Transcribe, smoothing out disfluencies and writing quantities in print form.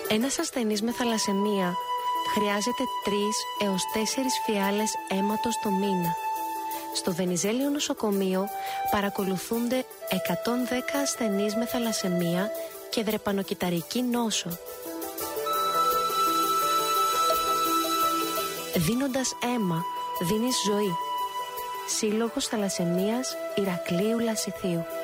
Ένας ασθενής με θαλασσαιμία χρειάζεται 3 έως 4 φιάλες αίματος το μήνα. Στο Βενιζέλιο νοσοκομείο παρακολουθούνται 110 ασθενείς με θαλασσαιμία και δρεπανοκυταρική νόσο. Δίνοντας αίμα, δίνεις ζωή. Σύλλογος Θαλασσαιμίας Ηρακλείου Λασιθίου.